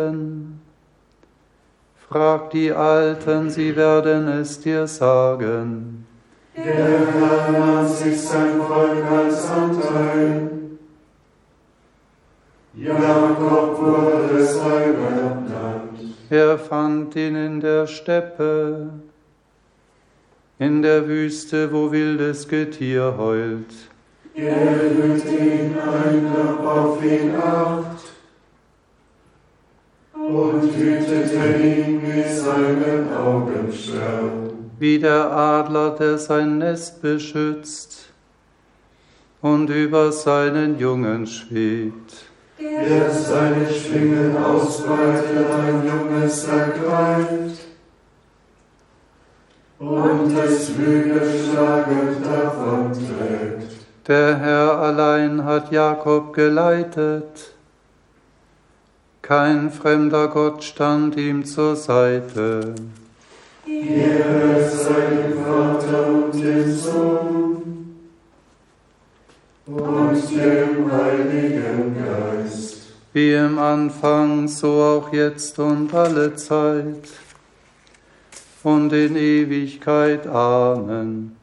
Frag die Alten, sie werden es dir sagen. Der Herr nahm sich sein Volk als Anteil. Jakob wurde sein Erbland. Er fand ihn in der Steppe, in der Wüste, wo wildes Getier heult. Er hüllte ihn ein, gab auf ihn Acht und hütete ihn mit seinen Augenstern. Wie der Adler, der sein Nest beschützt und über seinen Jungen schwebt. Der seine Schwingen ausbreitet, ein Junges ergreift und es Flügel schlagend davonträgt. Der Herr allein hat Jakob geleitet, kein fremder Gott stand ihm zur Seite. Ehre seinem Vater und dem Sohn und dem Heiligen Geist. Wie im Anfang, so auch jetzt und alle Zeit und in Ewigkeit. Amen.